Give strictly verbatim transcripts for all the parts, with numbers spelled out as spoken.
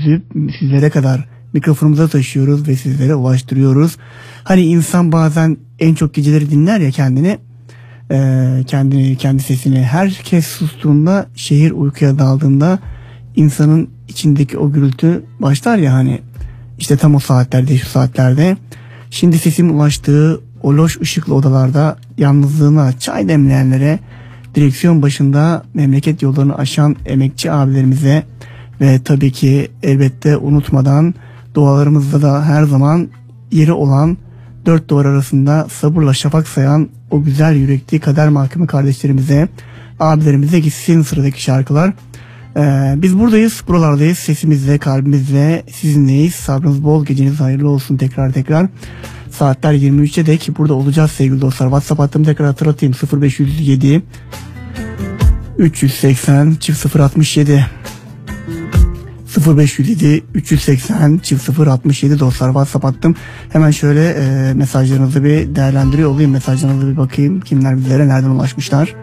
düzüp sizlere kadar mikrofonumuza taşıyoruz ve sizlere ulaştırıyoruz. Hani insan bazen en çok geceleri dinler ya kendini, e, kendini, kendi sesini. Herkes sustuğunda, şehir uykuya daldığında insanın içindeki o gürültü başlar ya, hani işte tam o saatlerde, şu saatlerde. Şimdi sesim ulaştığı o loş ışıklı odalarda yalnızlığına çay demleyenlere, direksiyon başında memleket yollarını aşan emekçi abilerimize ve tabii ki elbette unutmadan dualarımızda da her zaman yeri olan, dört duvar arasında sabırla şafak sayan o güzel yürekli kader mahkumu kardeşlerimize, abilerimize gitsin sıradaki şarkılar. Ee, biz buradayız, buralardayız, sesimizle, kalbimizle sizinleyiz. Sabrınız bol, geceniz hayırlı olsun tekrar tekrar. Saatler yirmi üçe dek burada olacağız sevgili dostlar. WhatsApp hattımı tekrar hatırlatayım: sıfır beş yüz yedi üç yüz seksen çift sıfır altmış yedi sıfır beş yüz yedi üç yüz seksen çift sıfır altmış yedi dostlar, WhatsApp attım. Hemen şöyle e, mesajlarınızı bir değerlendiriyor olayım. Mesajlarınızı bir bakayım. Kimler bizlere nereden ulaşmışlar?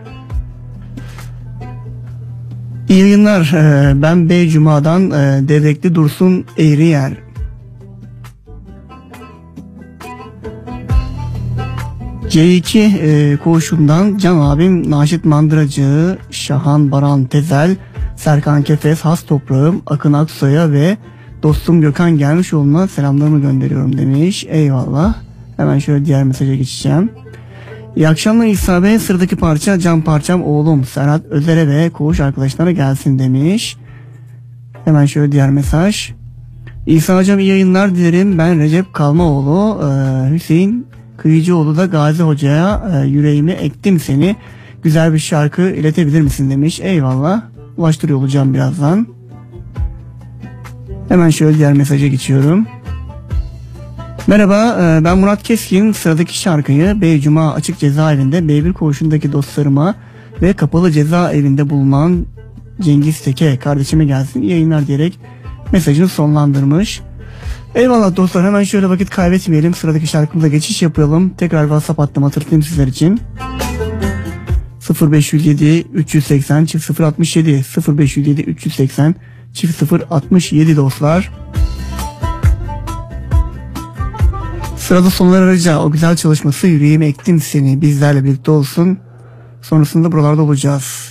İyi yayınlar. E, ben Beycuma'dan e, Devrekli Dursun Eğriyer. C iki e, koğuşundan Can abim, Naşit Mandıracı, Şahan Baran Tezel, Serkan Kefes, Has Toprağım, Akın Aksoy'a ve dostum Gökhan Gelmişoğlu'na selamlarımı gönderiyorum demiş. Eyvallah. Hemen şöyle diğer mesaja geçeceğim. İyi akşamlar İsa Bey. Sıradaki parça can parçam oğlum Serhat Özer'e ve koğuş arkadaşlara gelsin demiş. Hemen şöyle diğer mesaj. İsa hocam iyi yayınlar dilerim. Ben Recep Kalmaoğlu. Ee, Hüseyin Kıyıcıoğlu da Gazi Hoca'ya e, yüreğimi ektim seni, güzel bir şarkı iletebilir misin demiş. Eyvallah. Ulaştırıyor olacağım birazdan. Hemen şöyle diğer mesaja geçiyorum. Merhaba, ben Murat Keskin. Sıradaki şarkıyı Beycuma Açık Cezaevinde B bir koğuşundaki dostlarıma ve kapalı cezaevinde bulunan Cengiz Teke kardeşime gelsin, iyi yayınlar diyerek mesajını sonlandırmış. Eyvallah dostlar, hemen şöyle vakit kaybetmeyelim, sıradaki şarkımıza geçiş yapalım. Tekrar WhatsApp hattımı hatırlatayım sizler için. sıfır beş yüz yedi üç yüz seksen çift sıfır altmış yedi sıfır beş yüz yedi üç yüz seksen çift sıfır altmış yedi dostlar. Sırada Soner Arıca, o güzel çalışması Yüreğime Ektim Seni bizlerle birlikte olsun. Sonrasında buralarda olacağız.